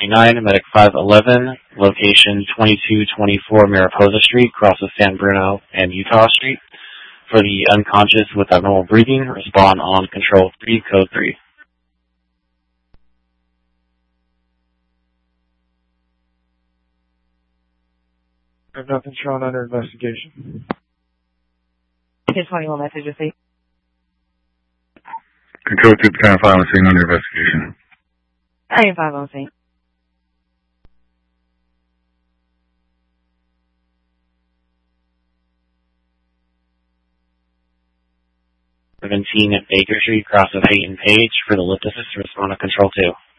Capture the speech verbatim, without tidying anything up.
nine, Medic five eleven, location twenty-two twenty-four Mariposa Street, crosses San Bruno and Utah Street. For the unconscious with abnormal breathing, respond on control three, code three. I have nothing shown under investigation. ten twenty-one message received. Control two, Battalion five on scene under investigation. Battalion five on scene. seventeen at Baker Street, crosses Peyton Page. For the lift assist, respond to control two.